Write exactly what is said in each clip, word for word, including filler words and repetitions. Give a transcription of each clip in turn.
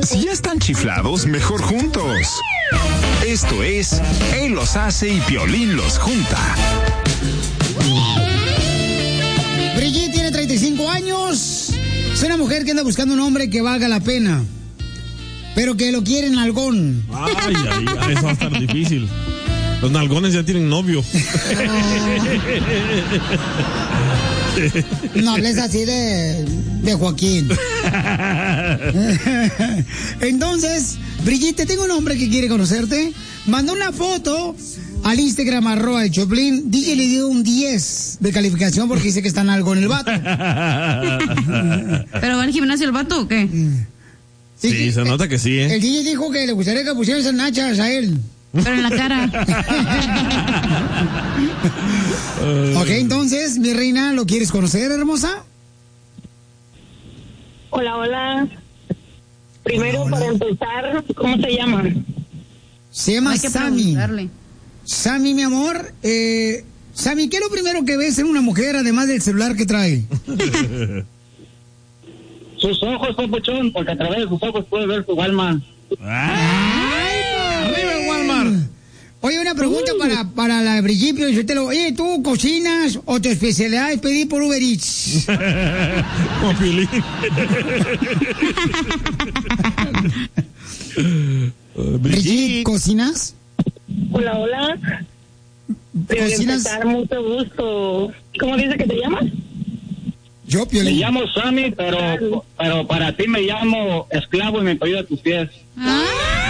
Si ya están chiflados, mejor juntos. Esto es Él los hace y Piolín los junta. Brigitte tiene treinta y cinco años. Es una mujer que anda buscando un hombre que valga la pena, pero que lo quiere en nalgón. Ay, ay, ay, eso va a estar difícil. Los nalgones ya tienen novio. No hables así de, de Joaquín. Entonces, Brigitte, tengo un hombre que quiere conocerte. Mandó una foto al Instagram, arroba el Choplin. D J le dio un diez de calificación porque dice que está en algo en el vato. ¿Pero va al gimnasio el vato o qué? Sí, sí, se nota que sí, ¿eh? El D J dijo que le gustaría que pusieran esas nachas a él. Pero en la cara. Ok, entonces, mi reina, ¿lo quieres conocer, hermosa? Hola, hola. Primero, hola, hola. Para empezar, ¿cómo se llama? Se llama Sammy. Sammy, mi amor. Eh, Sammy, ¿qué es lo primero que ves en una mujer, además del celular que trae? Sus ojos, papuchón, porque a través de sus ojos puede ver su alma. ¡Ay, arriba el Walmart! Oye, una pregunta uh. para, para la Brigitte. Yo te lo, oye, ¿tú cocinas o tu especialidad es pedir por Uber Eats? Como Piolín. uh, Brigitte, ¿cocinas? Hola, hola. ¿Cocinas? Empezar, mucho gusto. ¿Cómo dice que te llamas? Yo, Piolín. Me llamo Sammy, pero, pero para ti me llamo esclavo y me apellido a tus pies. ¡Ay!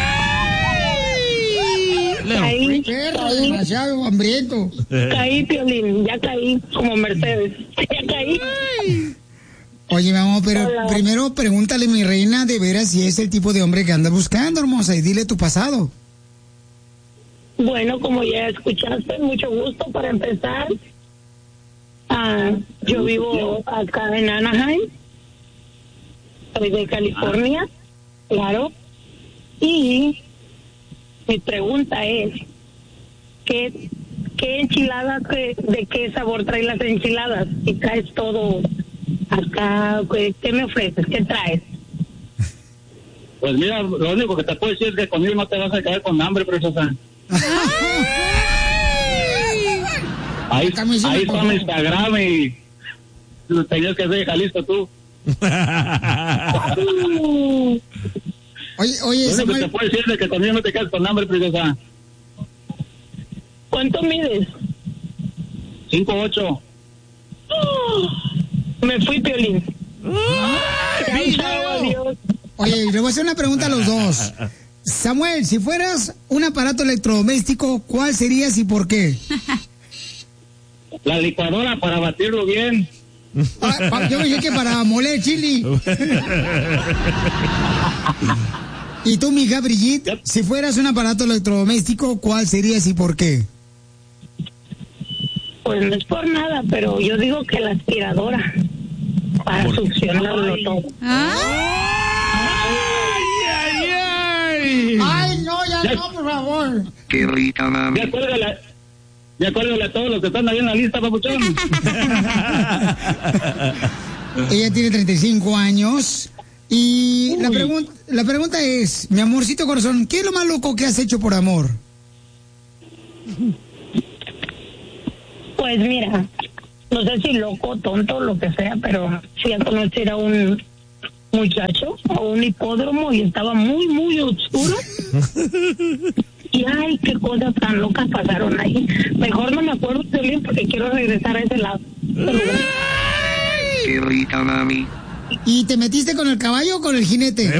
Caí, perro, caí, demasiado hambriento. Caí, Piolín, ya caí como Mercedes. Ya caí. Oye, mi amor, pero Hola. Primero pregúntale, mi reina, de veras si es el tipo de hombre que anda buscando, hermosa, y dile tu pasado. Bueno, como ya escuchaste, mucho gusto para empezar. Ah, yo vivo acá en Anaheim. Soy de California, claro. Y mi pregunta es, ¿qué, qué enchiladas, qué, de qué sabor traen las enchiladas? Si traes todo acá, ¿qué, qué me ofreces? ¿Qué traes? Pues mira, lo único que te puedo decir es que conmigo no te vas a quedar con hambre, preciosa. Ahí, ahí está mi Instagram y tenías que ser de Jalisco tú. Oye, oye, lo único Samuel... que te puedo decir es que conmigo no te quedas con hambre, preciosa. ¿Cuánto mides? cinco ocho. Oh, me fui, Piolín. Ay, no. Oye, le voy a hacer una pregunta a los dos. Samuel, si fueras un aparato electrodoméstico, ¿cuál serías y por qué? La licuadora para batirlo bien. Ah, yo dije que para moler chili. ¿Y tú, mija Brigitte, yep. si fueras un aparato electrodoméstico, cuál serías y por qué? Pues no es por nada, pero yo digo que la aspiradora para ¿Por succionarlo ay. todo. ¡Ay, ay, ay! ¡Ay, no, ya, ya no, por favor! ¡Qué rica, mami! Ya cuélgala, ya cuélgala a todos los que están ahí en la lista, papuchón. Ella tiene treinta y cinco años y la, pregun- la pregunta es, mi amorcito corazón, ¿qué es lo más loco que has hecho por amor? Pues mira, no sé si loco, tonto, lo que sea, pero fui a conocer a un muchacho a un hipódromo y estaba muy, muy oscuro. Y ay, qué cosas tan locas pasaron ahí. Mejor no me acuerdo de bien porque quiero regresar a ese lado. Qué rica, mami. ¿Y te metiste con el caballo o con el jinete? ¿Eh?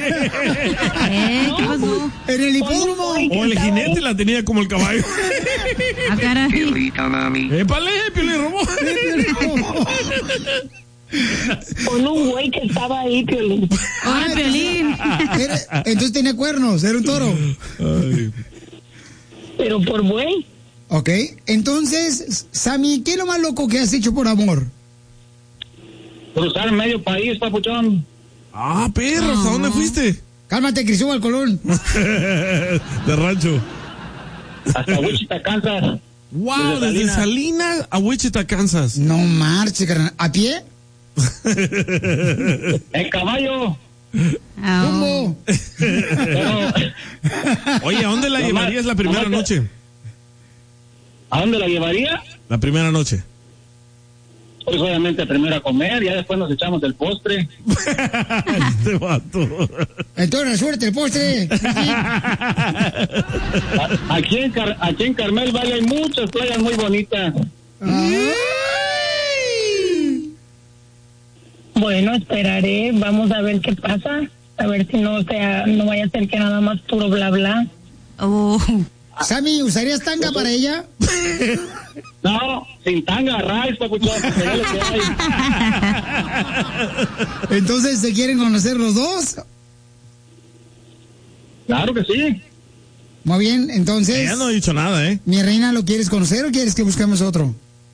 ¿Qué pasó? En el hipódromo. O el jinete ahí la tenía como el caballo. Ah, caray. Qué rica, mami. ¡Épale, Piolín robó! Con un güey que estaba ahí, Piolín. ¡Hola, Piolín! Era, entonces tenía cuernos, era un toro. Ay. Pero por güey. Ok, entonces, Sammy, ¿qué es lo más loco que has hecho por amor? Cruzar medio país, papuchón. Ah, perro, ¿hasta dónde fuiste? Cálmate, Cristóbal Colón. De rancho. Hasta Wichita, Kansas. Wow, desde, desde Salinas a Wichita, Kansas. No marches, carnal. ¿A pie? En caballo. ¿Cómo? Pero, Oye, ¿a dónde la Nomás- llevarías la primera nomás que- noche? ¿a dónde la llevaría? La primera noche. Pues obviamente primero a comer, ya después nos echamos el postre. Este vato. Entonces, suerte el postre. A- Aquí en, Car- aquí en Carmel Valle hay muchas playas muy bonitas. Ay. Bueno, esperaré, vamos a ver qué pasa, a ver si no sea, no vaya a ser que nada más puro bla bla. Oh. Sammy, ¿usarías tanga para ella? No, sin tanga, rais, papuchón, porque ya lo que hay. Entonces, ¿se quieren conocer los dos? Claro que sí. Muy bien, entonces, Ella no ha dicho nada, ¿eh? mi reina, ¿lo quieres conocer o quieres que busquemos otro?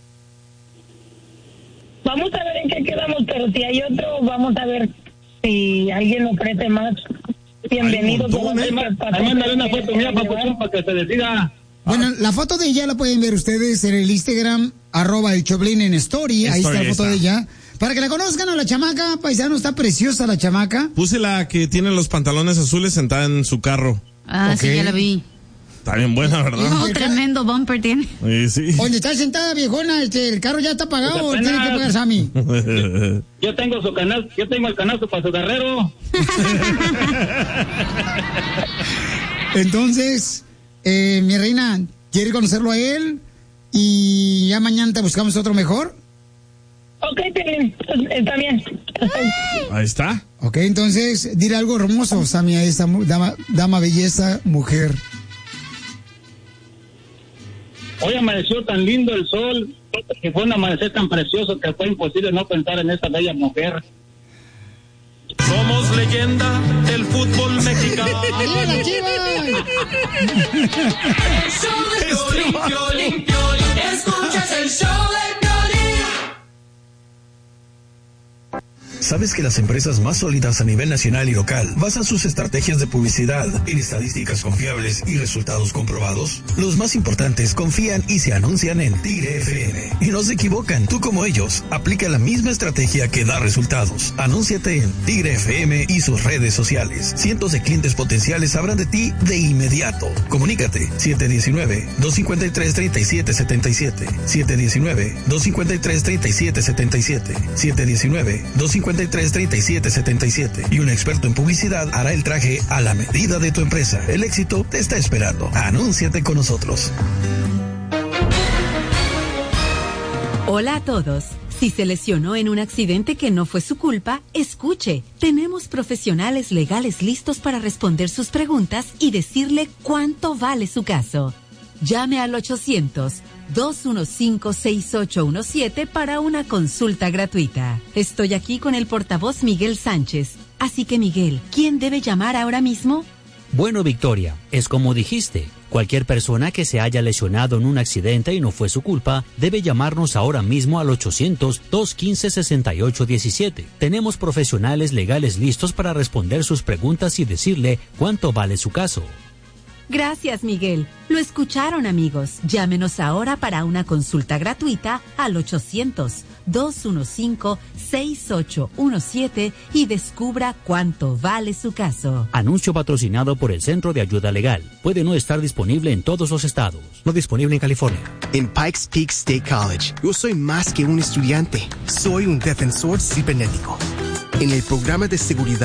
Vamos a ver en qué quedamos, pero si hay otro, vamos a ver si alguien ofrece más. Bienvenido. Hay un montón, Ahí, ma- ahí mándale una foto mía, papuchón, para que se decida. Bueno, la foto de ella la pueden ver ustedes en el Instagram, arroba el Choplin en Story. Ahí Story, está la foto ahí de está. ella. Para que la conozcan a la chamaca, paisano, está preciosa la chamaca. Puse la que tiene los pantalones azules sentada en su carro. Ah, Ok. sí, ya la vi. Está bien buena, ¿verdad? Oh, tremendo bumper tiene. Sí, sí. Donde está sentada, viejona, este, ¿el carro ya está pagado o Pues tiene que apenas- pagar Sammy? Yo tengo su canasto, yo tengo el canasto para su guerrero. Entonces, eh, mi reina, ¿quiere conocerlo a él? Y ya mañana te buscamos otro mejor. Ok, bien, está bien. Ahí está. Ok, entonces, dile algo hermoso, Sammy, a esta mu- dama, dama belleza, mujer. Hoy amaneció tan lindo el sol, que fue un amanecer tan precioso que fue imposible no pensar en esta bella mujer. Somos leyenda del fútbol mexicano. ¡Arriba la Chivas! El show de Piolín, Piolín, Piolín. Escuchas el show de Piolín. ¿Sabes que las empresas más sólidas a nivel nacional y local basan sus estrategias de publicidad en estadísticas confiables y resultados comprobados? Los más importantes confían y se anuncian en Tigre F M. Y no se equivocan, tú como ellos, aplica la misma estrategia que da resultados. Anúnciate en Tigre F M y sus redes sociales. Cientos de clientes potenciales sabrán de ti de inmediato. Comunícate siete uno nueve, dos cinco tres, tres siete siete siete, siete uno nueve, dos cinco tres, tres siete siete siete, siete uno nueve, dos cinco tres, tres siete siete siete y un experto en publicidad hará el traje a la medida de tu empresa. El éxito te está esperando. Anúnciate con nosotros. Hola a todos. Si se lesionó en un accidente que no fue su culpa, escuche. Tenemos profesionales legales listos para responder sus preguntas y decirle cuánto vale su caso. Llame al ochocientos, dos uno cinco, seis ocho uno siete para una consulta gratuita. Estoy aquí con el portavoz Miguel Sánchez. Así que, Miguel, ¿quién debe llamar ahora mismo? Bueno, Victoria, es como dijiste. Cualquier persona que se haya lesionado en un accidente y no fue su culpa, debe llamarnos ahora mismo al ochocientos, dos uno cinco, seis ocho uno siete. Tenemos profesionales legales listos para responder sus preguntas y decirle cuánto vale su caso. Gracias, Miguel. Lo escucharon, amigos. Llámenos ahora para una consulta gratuita al ochocientos, dos uno cinco, seis ocho uno siete y descubra cuánto vale su caso. Anuncio patrocinado por el Centro de Ayuda Legal. Puede no estar disponible en todos los estados. No disponible en California. En Pikes Peak State College, yo soy más que un estudiante. Soy un defensor cibernético. En el programa de seguridad